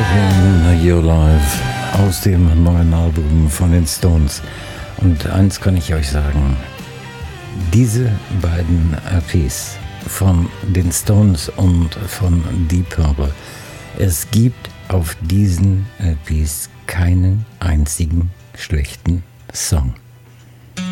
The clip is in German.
in Your Life aus dem neuen Album von den Stones. Und eins kann ich euch sagen, diese beiden LPs von den Stones und von Deep Purple, es gibt auf diesen LPs keinen einzigen schlechten Song.